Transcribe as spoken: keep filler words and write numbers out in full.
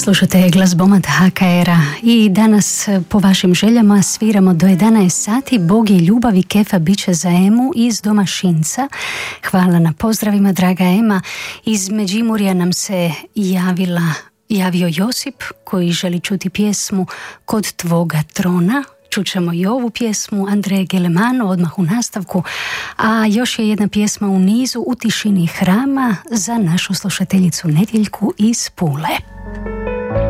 Slušate glazbomat ha ka era i danas po vašim željama sviramo do jedanaest sati. Bog je ljubav i kefa bit će za Emu iz Doma Šinca. Hvala na pozdravima, draga Ema. Iz Međimurja nam se javila, javio Josip koji želi čuti pjesmu Kod tvoga trona. Čućemo i ovu pjesmu Andreje Gelemano odmah u nastavku, a još je jedna pjesma u nizu U tišini hrama za našu slušateljicu Nedjeljku iz Pule.